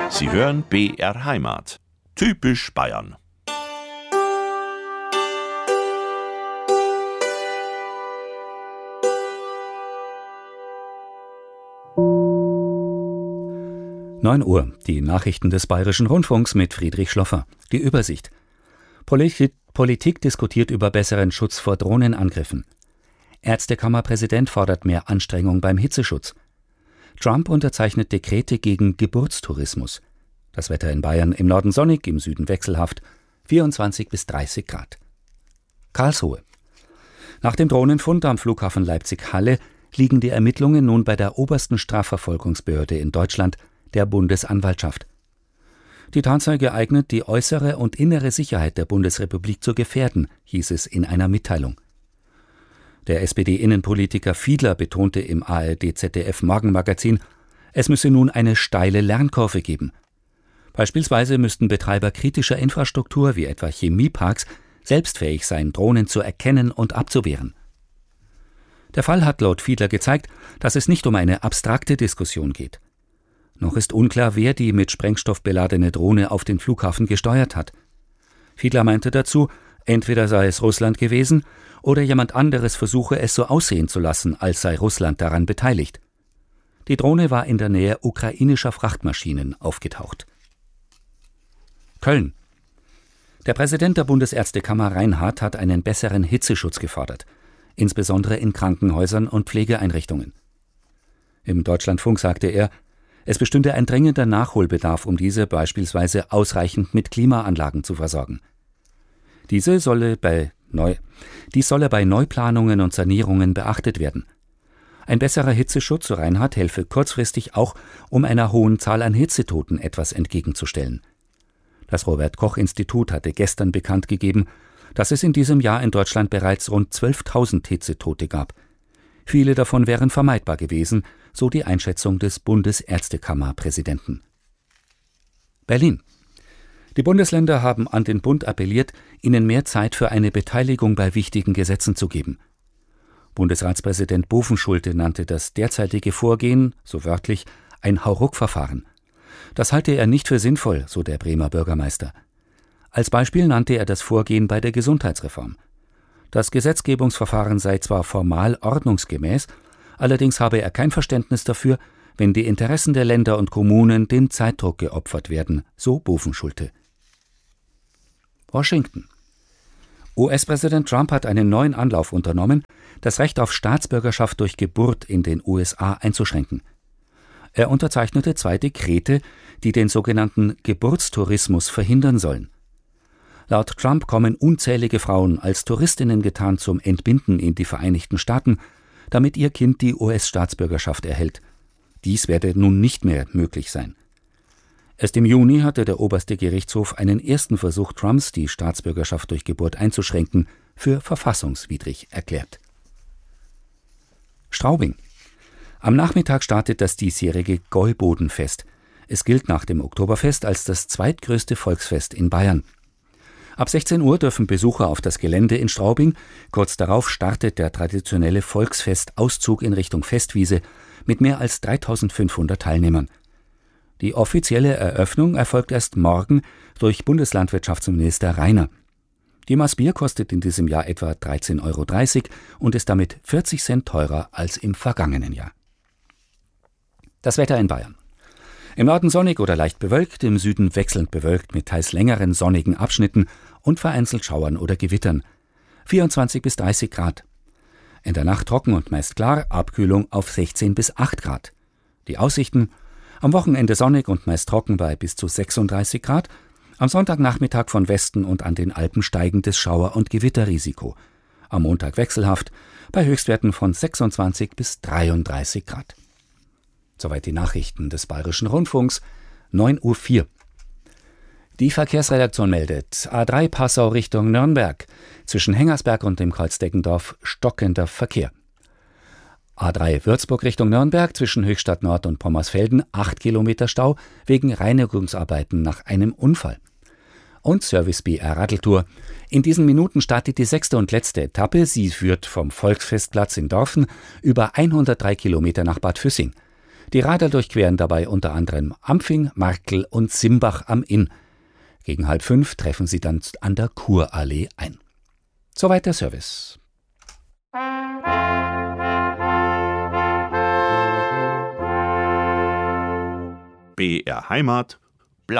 Sie hören BR Heimat. Typisch Bayern. Uhr, die Nachrichten des Bayerischen Rundfunks mit Friedrich Schloffer. Die Übersicht. Politik diskutiert über besseren Schutz vor Drohnenangriffen. Ärztekammerpräsident fordert mehr Anstrengung beim Hitzeschutz. Trump unterzeichnet Dekrete gegen Geburtstourismus. Das Wetter in Bayern: im Norden sonnig, im Süden wechselhaft, 24 bis 30 Grad. Karlsruhe. Nach dem Drohnenfund am Flughafen Leipzig-Halle liegen die Ermittlungen nun bei der obersten Strafverfolgungsbehörde in Deutschland, der Bundesanwaltschaft. Die Tatsache eignet die äußere und innere Sicherheit der Bundesrepublik zu gefährden, hieß es in einer Mitteilung. Der SPD-Innenpolitiker Fiedler betonte im ARD-ZDF-Morgenmagazin, es müsse nun eine steile Lernkurve geben. Beispielsweise müssten Betreiber kritischer Infrastruktur wie etwa Chemieparks selbst fähig sein, Drohnen zu erkennen und abzuwehren. Der Fall hat laut Fiedler gezeigt, dass es nicht um eine abstrakte Diskussion geht. Noch ist unklar, wer die mit Sprengstoff beladene Drohne auf den Flughafen gesteuert hat. Fiedler meinte dazu, entweder sei es Russland gewesen oder jemand anderes versuche es so aussehen zu lassen, als sei Russland daran beteiligt. Die Drohne war in der Nähe ukrainischer Frachtmaschinen aufgetaucht. Köln. Der Präsident der Bundesärztekammer Reinhardt hat einen besseren Hitzeschutz gefordert, insbesondere in Krankenhäusern und Pflegeeinrichtungen. Im Deutschlandfunk sagte er, es bestünde ein dringender Nachholbedarf, um diese beispielsweise ausreichend mit Klimaanlagen zu versorgen. Dies solle bei Neuplanungen und Sanierungen beachtet werden. Ein besserer Hitzeschutz, so Reinhardt, helfe kurzfristig auch, um einer hohen Zahl an Hitzetoten etwas entgegenzustellen. Das Robert-Koch-Institut hatte gestern bekannt gegeben, dass es in diesem Jahr in Deutschland bereits rund 12.000 Hitzetote gab. Viele davon wären vermeidbar gewesen, so die Einschätzung des Bundesärztekammerpräsidenten. Berlin. Die Bundesländer haben an den Bund appelliert, ihnen mehr Zeit für eine Beteiligung bei wichtigen Gesetzen zu geben. Bundesratspräsident Bovenschulte nannte das derzeitige Vorgehen, so wörtlich, ein Hauruck-Verfahren. Das halte er nicht für sinnvoll, so der Bremer Bürgermeister. Als Beispiel nannte er das Vorgehen bei der Gesundheitsreform. Das Gesetzgebungsverfahren sei zwar formal ordnungsgemäß, allerdings habe er kein Verständnis dafür, wenn die Interessen der Länder und Kommunen dem Zeitdruck geopfert werden, so Bovenschulte. Washington. US-Präsident Trump hat einen neuen Anlauf unternommen, das Recht auf Staatsbürgerschaft durch Geburt in den USA einzuschränken. Er unterzeichnete 2 Dekrete, die den sogenannten Geburtstourismus verhindern sollen. Laut Trump kommen unzählige Frauen als Touristinnen getarnt zum Entbinden in die Vereinigten Staaten, damit ihr Kind die US-Staatsbürgerschaft erhält. Dies werde nun nicht mehr möglich sein. Erst im Juni hatte der oberste Gerichtshof einen ersten Versuch Trumps, die Staatsbürgerschaft durch Geburt einzuschränken, für verfassungswidrig erklärt. Straubing. Am Nachmittag startet das diesjährige Gäubodenfest. Es gilt nach dem Oktoberfest als das zweitgrößte Volksfest in Bayern. Ab 16 Uhr dürfen Besucher auf das Gelände in Straubing. Kurz darauf startet der traditionelle Volksfestauszug in Richtung Festwiese mit mehr als 3.500 Teilnehmern. Die offizielle Eröffnung erfolgt erst morgen durch Bundeslandwirtschaftsminister Rainer. Die Maß Bier kostet in diesem Jahr etwa 13,30 € und ist damit 40 Cent teurer als im vergangenen Jahr. Das Wetter in Bayern. Im Norden sonnig oder leicht bewölkt, im Süden wechselnd bewölkt mit teils längeren sonnigen Abschnitten und vereinzelt Schauern oder Gewittern. 24 bis 30 Grad. In der Nacht trocken und meist klar, Abkühlung auf 16 bis 8 Grad. Die Aussichten: am Wochenende sonnig und meist trocken bei bis zu 36 Grad. Am Sonntagnachmittag von Westen und an den Alpen steigendes Schauer- und Gewitterrisiko. Am Montag wechselhaft bei Höchstwerten von 26 bis 33 Grad. Soweit die Nachrichten des Bayerischen Rundfunks, 9:04 Uhr. Die Verkehrsredaktion meldet: A3 Passau Richtung Nürnberg. Zwischen Hengersberg und dem Kreuz Deggendorf stockender Verkehr. A3 Würzburg Richtung Nürnberg zwischen Höchstadt Nord und Pommersfelden 8 Kilometer Stau wegen Reinigungsarbeiten nach einem Unfall. Und Service BR Radeltour. In diesen Minuten startet die 6. und letzte Etappe. Sie führt vom Volksfestplatz in Dorfen über 103 Kilometer nach Bad Füssing. Die Radler durchqueren dabei unter anderem Ampfing, Markl und Simbach am Inn. Gegen 4:30 treffen sie dann an der Kurallee ein. Soweit der Service. BR Heimat,